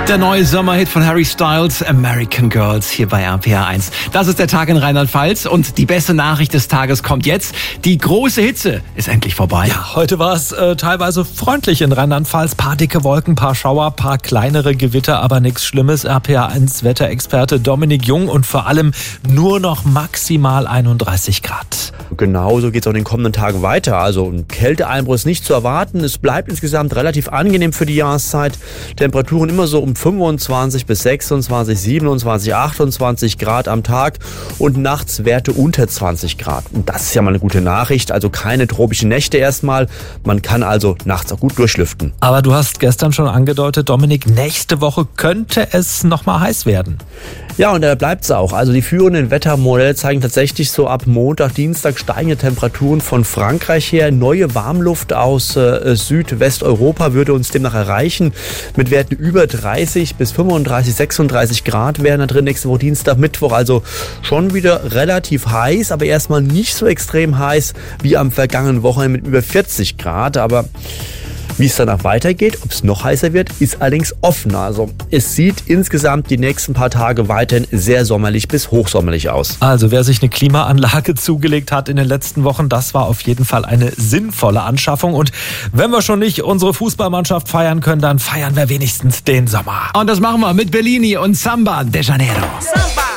Der neue Sommerhit von Harry Styles, American Girls, hier bei RPR 1. Das ist der Tag in Rheinland-Pfalz und die beste Nachricht des Tages kommt jetzt. Die große Hitze ist endlich vorbei. Ja, heute war es teilweise freundlich in Rheinland-Pfalz. Paar dicke Wolken, paar Schauer, paar kleinere Gewitter, aber nichts Schlimmes. RPR 1 Wetterexperte Dominik Jung und vor allem nur noch maximal 31 Grad. Genauso geht es auch in den kommenden Tagen weiter. Also ein Kälteeinbruch ist nicht zu erwarten. Es bleibt insgesamt relativ angenehm für die Jahreszeit. Temperaturen immer so um 25 bis 26, 27, 28 Grad am Tag und nachts Werte unter 20 Grad. Und das ist ja mal eine gute Nachricht. Also keine tropischen Nächte erstmal. Man kann also nachts auch gut durchlüften. Aber du hast gestern schon angedeutet, Dominik, nächste Woche könnte es nochmal heiß werden. Ja, und da bleibt es auch. Also die führenden Wettermodelle zeigen tatsächlich so ab Montag, Dienstag steigende Temperaturen von Frankreich her. Neue Warmluft aus Südwesteuropa würde uns demnach erreichen. Mit Werten über 30 bis 35, 36 Grad wären da drin nächste Woche Dienstag, Mittwoch. Also schon wieder relativ heiß, aber erstmal nicht so extrem heiß wie am vergangenen Wochenende mit über 40 Grad. Aber wie es danach weitergeht, ob es noch heißer wird, ist allerdings offen. Also es sieht insgesamt die nächsten paar Tage weiterhin sehr sommerlich bis hochsommerlich aus. Also wer sich eine Klimaanlage zugelegt hat in den letzten Wochen, das war auf jeden Fall eine sinnvolle Anschaffung. Und wenn wir schon nicht unsere Fußballmannschaft feiern können, dann feiern wir wenigstens den Sommer. Und das machen wir mit Bellini und Samba de Janeiro. Samba.